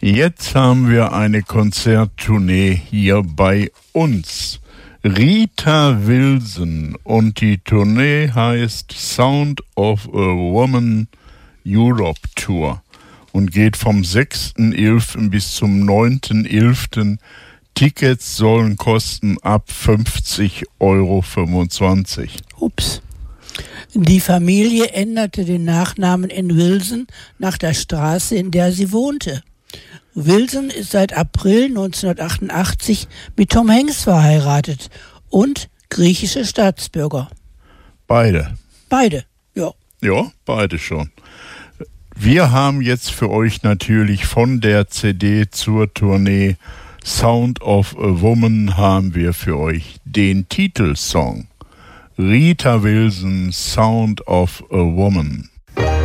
Jetzt haben wir eine Konzerttournee hier bei uns. Rita Wilson und die Tournee heißt Sound of a Woman Europe Tour und geht vom 6.11. bis zum 9.11. Tickets sollen kosten ab 50,25 Euro. Ups. Die Familie änderte den Nachnamen in Wilson nach der Straße, in der sie wohnte. Wilson ist seit April 1988 mit Tom Hanks verheiratet und griechische Staatsbürger. Beide? Beide, ja. Ja, beide schon. Wir haben jetzt für euch natürlich von der CD zur Tournee Sound of a Woman haben wir für euch den Titelsong. Rita Wilson, Sound of a Woman.